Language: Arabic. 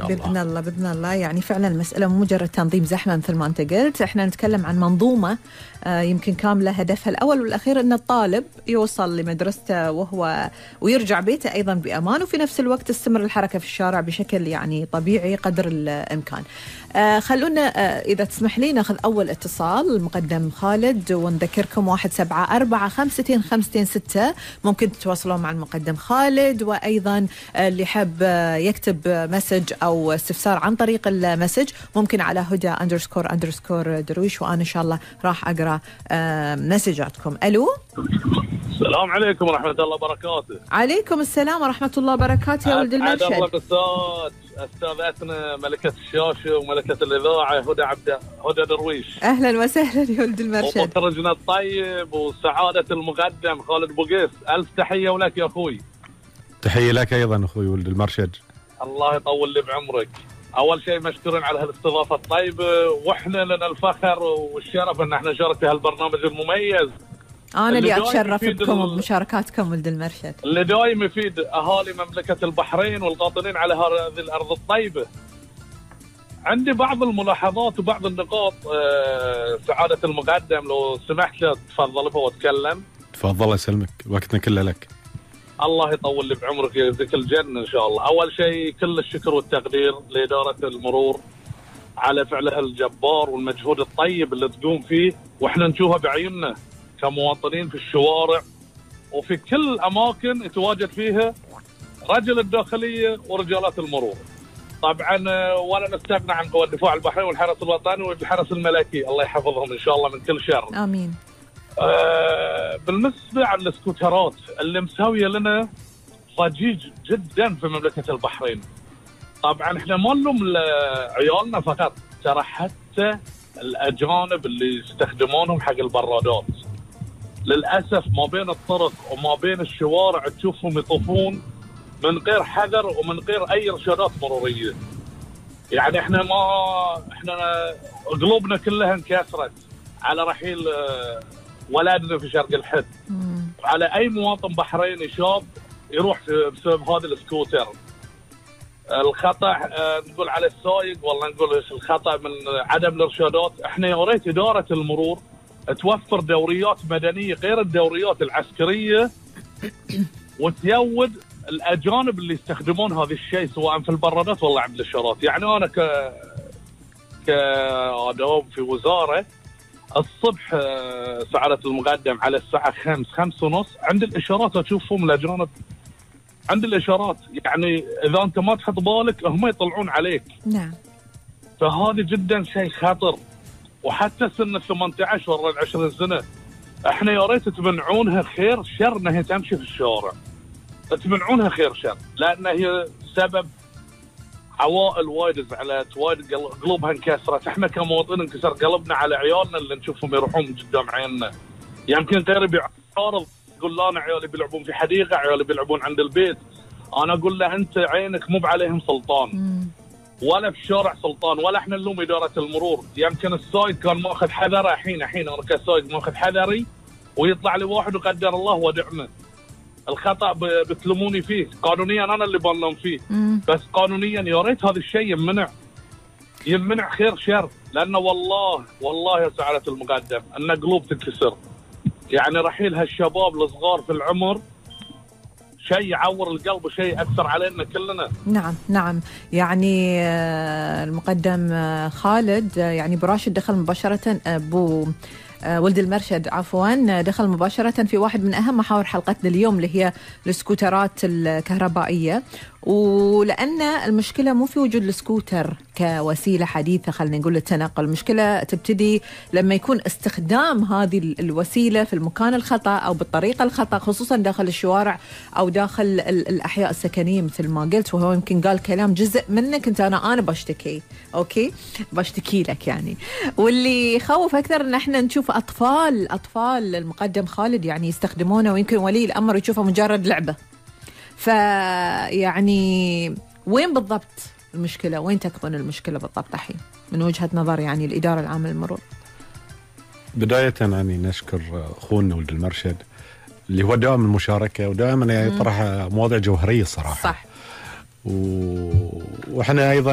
شاء الله. بإذن الله بإذن الله. يعني فعلا المسألة مو مجرد تنظيم زحمة مثل ما أنت قلت، إحنا نتكلم عن منظومة يمكن كاملة، هدفها الأول والأخير أن الطالب يوصل لمدرسته ويرجع بيته أيضا بأمان، وفي نفس الوقت تستمر الحركة في الشارع بشكل يعني طبيعي قدر الإمكان. خلونا إذا تسمح لي ناخذ أول اتصال، المقدم خالد، ونذكركم 174-525-6 ممكن تتواصلون مع المقدم خالد، وأيضا اللي حب يكتب مسج أو استفسار عن طريق المسج ممكن على هدى__درويش، وأنا إن شاء الله راح أقرأ مسجاتكم. ألو، السلام عليكم ورحمة الله وبركاته. عليكم السلام ورحمة الله وبركاته يا ولد المرشد. أسعد الله بالصوت أستاذتنا ملكة الشاشة وملكة الإذاعة هدى درويش. أهلا وسهلا يا ولد المرشد. ومخرجنا الطيب وسعادة المقدم خالد بوقيس، ألف تحية ولك يا أخوي. تحية لك أيضا أخوي ولد المرشد. الله يطول لي بعمرك. أول شيء مشكورين على هالاستضافة الطيبة، وإحنا لنا الفخر والشرف أن احنا نشارك في هالبرنامج المميز. أنا اللي أتشرف بكم بمشاركاتكم ولد المرشد، اللي دايم يفيد أهالي مملكة البحرين والقاطنين على هذه الأرض الطيبة. عندي بعض الملاحظات وبعض النقاط سعادة المقدم، لو سمحت تفضل واتكلم. تفضل يسلمك، وقتنا كله لك. الله يطول لي بعمرك ويجزيك الجنة إن شاء الله. أول شيء كل الشكر والتقدير لإدارة المرور على فعلها الجبار والمجهود الطيب اللي تقوم فيه، وإحنا نشوفها بعيوننا كمواطنين في الشوارع وفي كل الأماكن يتواجد فيها رجل الداخلية ورجالات المرور. طبعا ولا نستغنى عن قوى الدفاع البحري والحرس الوطني والحرس الملكي، الله يحفظهم إن شاء الله من كل شر. آمين. بالنسبة عن السكوترات اللي مساوية لنا ضجيج جدا في مملكة البحرين، طبعا احنا ما نلوم عيالنا فقط، ترى حتى الأجانب اللي يستخدمونهم حق البرادات للأسف ما بين الطرق وما بين الشوارع تشوفهم يطوفون من غير حذر ومن غير أي إرشادات مرورية. يعني احنا قلوبنا كلها انكسرت على رحيل ولادنا في شرق الحد، على أي مواطن بحريني شاب يروح بسبب هذا السكوتر. الخطأ نقول على السائق، والله نقول الخطأ من عدم الإرشادات. احنا يا ريت إدارة المرور توفر دوريات مدنية غير الدوريات العسكرية، وتيود الأجانب اللي يستخدمون هذا الشيء سواء في البرادات ولا عند الإشارات. يعني أنا كأدوم في وزارة الصبح سعادة المقدم على الساعة 5:05 عند الإشارات أشوفهم الأجانب عند الإشارات. يعني إذا أنت ما تحط بالك هم يطلعون عليك. نعم. فهذا جدا شيء خطر. وحتى سن 18 ولا 20 سنة احنا يا ريت تمنعونها خير شر انها تمشي في الشارع، تمنعونها خير شر، لان هي سبب عوائل وايد زعلت، وايد قلوبها انكسرت. احنا كمواطنين انكسر قلبنا على عيالنا اللي نشوفهم يروحون قدام عيننا. يمكن غير بيعارض يقول لا انا عيالي بيلعبون في حديقه، عيالي بيلعبون عند البيت. انا اقول له انت عينك مو عليهم سلطان ولا في الشارع سلطان، ولا احنا نلوم اداره المرور. يمكن السايق كان ماخذ حذره، الحين انا كسايق ماخذ حذري ويطلع لي واحد وقدر الله ودعمه. الخطا بتلوموني فيه، قانونيا انا اللي بلوم فيه. بس قانونيا يا ريت هذا الشيء يمنع خير شر، لانه والله يا سعاده المقدم ان قلوب تنكسر. يعني رحيل هالشباب الصغار في العمر شيء يعور القلب وشيء أثر علينا كلنا. نعم. يعني المقدم خالد، يعني براشد دخل مباشرة ولد المرشد عفوا دخل مباشرة في واحد من أهم محاور حلقتنا اليوم اللي هي السكوترات الكهربائية. ولأن المشكلة مو في وجود السكوتر كوسيلة حديثة خلينا نقول للتنقل، المشكلة تبتدي لما يكون استخدام هذه الوسيلة في المكان الخطأ أو بالطريقة الخطأ، خصوصا داخل الشوارع أو داخل الأحياء السكنية مثل ما قلت. وهو يمكن قال كلام جزء منك أنت، أنا بشتكي بشتكي لك يعني. واللي يخوف أكثر إن احنا نشوف أطفال المقدم خالد يعني يستخدمونه، ويمكن ولي الأمر يشوفه مجرد لعبة. فيعني وين بالضبط المشكلة؟ وين تكمن المشكلة بالضبط الحين من وجهة نظر يعني الإدارة العامة للمرور؟ بداية يعني نشكر أخونا ولد المرشد اللي هو دائما المشاركة ودائما يطرح مواضيع جوهرية صراحة. صح. وإحنا أيضا